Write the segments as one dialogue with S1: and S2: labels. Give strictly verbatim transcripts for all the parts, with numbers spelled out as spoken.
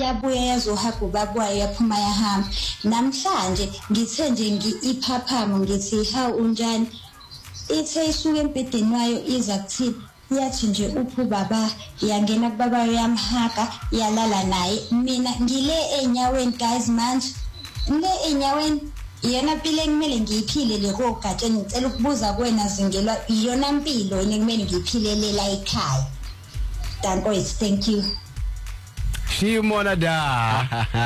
S1: yabuya yazohaga ubabwayo yaphuma yahamba namhlanje ngithe nje ngiiphaphamo ngithi ha unjani ithe isuke empedeni wayo iza kuthi yathi nje uphu baba yangena kubabayo yamhaga yalala naye mina ngile enyaweni guys manje ngile enyaweni yena pile kumele ngiyiphile le rogatshe ngicela ukubuza kuwena zingelwa iyona impilo yena kumele ngiyiphilele la ekhaya Dankosi thank you
S2: Shimona da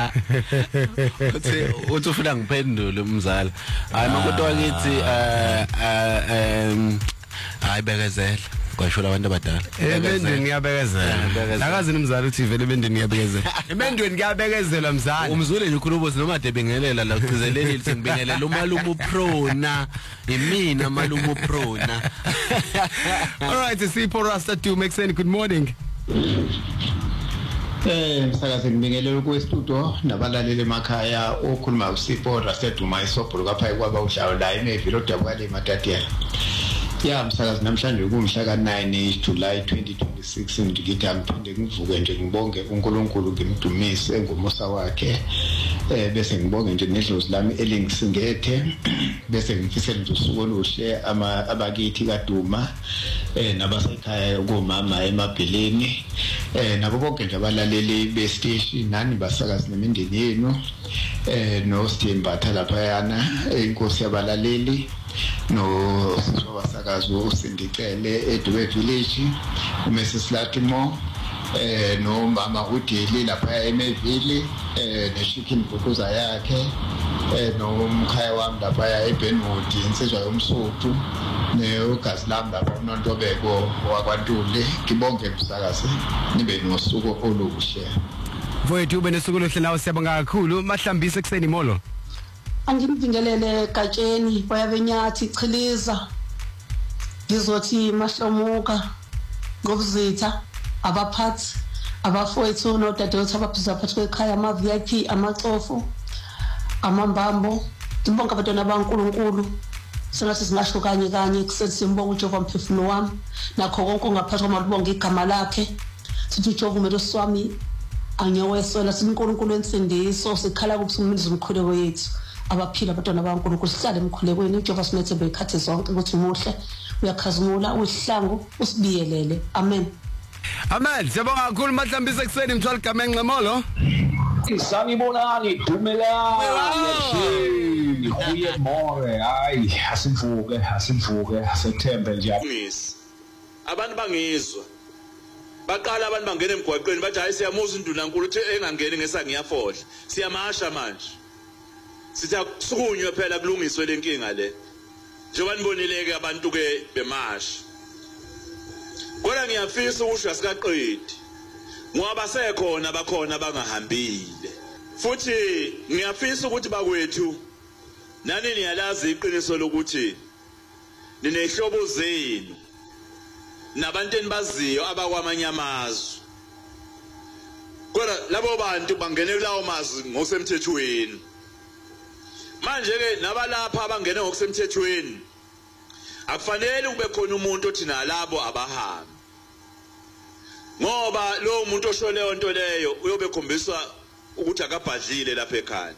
S3: uthi uthi ufuna ngiphendule umzala hayi makuthi wakithi eh eh hayi bekezela kwashula abantu abadala
S2: ebendweni ngiyabekezela akazi nomzala uthi vele ebendweni ngiyabekezela ebendweni ngiyabekezela mzala
S3: umzule nje ukhulubo sinomade bengelela la ucizeleli lithi ngibingelela umalumu prona imina malumu prona
S2: all right Sipho Rasta to make sense good morning
S4: Eh msakazi ngibingelela ku studio nabalaleli emakhaya okhuluma uSipho Rasta Duma isobho kapha kwaba udlawo la eMevilo Dabwale Matatiyela ya msakazi namhlanje kumhla ka nine July twenty twenty-six ngigithi ngiphinde ngivuke nje ngibonge uNkulunkulu ngimdumise ngomusa wakhe eh bese ngibonge nje nedlozi lami elingisingethe bese ngifisela nje usuku oluhle ama abakithi kaDuma eh nabasekhaya komama emabheleni eh nabo bonke nje abalaleli be station nani basakazi nemindeni yenu eh no Stimbatha lapha yana inkosi yabalaleli no sowasakazo usindicele eDube village uMrs Latimo eh no mama uDeli lapha eMeville eh neShikin Bukuza yakhe eh no mkhaya wami lapha eBenwood insizwa yomsuthu neogazi lami lapha uNontobeko wakwaNtuli ngibonge msakazi nibe nosuku oluhle
S2: mfowethu ube nesuku oluhle nawe siyabonga kakhulu mahlambise kuseni molo
S5: angibingelele gatsheni bayabenyathi chiliza ngizothi mahlomuka ngobuzitha abaphathi abafowethu nodadewethu abaphiza phakathi kwekhaya ama V I P amaxofu amambambo ngibonga abantwana baNkulunkulu sengathi singasho kanye kanye kusesimbo uJehova mphefumulo wami nakho konke ngaphathwa malibonga igama lakhe sithi uJehova umelo swami anyewesela siNkulunkulu ensindiso sikhala kubusumiliza umkhuleko yethu abaphila abantwana baNkulunkulu sihlale emkhulekweni uJehova simethe bekhathi zonke ukuthi muhle uyakhazimula uhlangu usibiyelele amen
S2: amen siyabonga kakhulu mahlambise kuseni mthwala igama enqemolo
S6: sanibonani dumelani yeshini kuye more hayi asimvuke asimvuke asethembe nje
S7: abantu bangizwa baqala abantu bangena emgwaqweni bathi hayi siyamuza indunankulu uthi engangeni ngesa ngiyafohla siyamasha manje sithi akusukunywe phela kulungiswe lenkinga le njengoba nibonileke abantu ke bemasha kodwa ngiyafisa ukusho asikaqedi ngoba sekhona bakhona bangahambile futhi ngiyafisa ukuthi bakwethu nani niyalazi iqiniso lokuthi ninehlobo zenu nabantu enibaziyo abakwamanye amazwe kodwa labo bantu bangene kulawo mazwi ngosemthethweni manje ke nabalapha abangene ngokusemthethweni akufanele kube khona umuntu othi nalabo abahambi ngoba lo muntu osho leyo nto leyo uyobe khombiswa ukuthi akabhadlile lapha ekhaya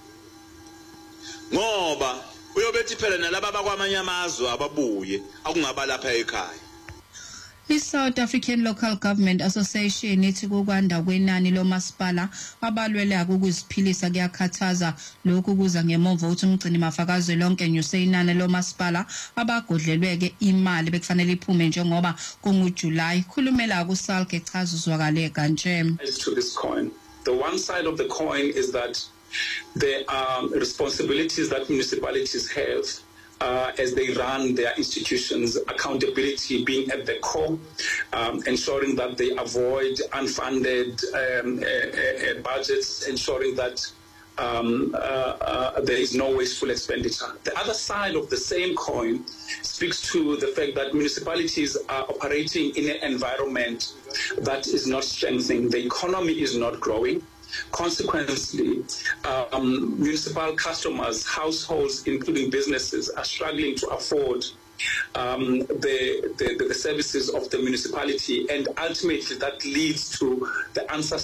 S7: ngoba uyobethi phela nalabo abakwamanye amazwe ababuye akungaba lapha ekhaya
S8: I-South African Local Government Association ithi kukwanda kwenani lomasipala abalwele ukuziphilisa kuyakhathaza lokhu kuza ngemuva uthi umgcini mafakazi lonke nyuse inani lomasipala abagodlelweke imali bekufanele iphume njengoba kunguJuly khulumela kuSalke echaza uzwakale kanje.
S9: To this coin, the one side of the coin is that there are responsibilities that municipalities have Uh, as they run their institutions, accountability being at the core, um, ensuring that they avoid unfunded um, uh, uh, budgets, ensuring that um, uh, uh, there is no wasteful expenditure. The other side of the same coin speaks to the fact that municipalities are operating in an environment that is not strengthening. The economy is not growing. Consequently, um, municipal customers, households, including businesses, are struggling to afford um, the, the, the services of the municipality, and ultimately that leads to the unsustainable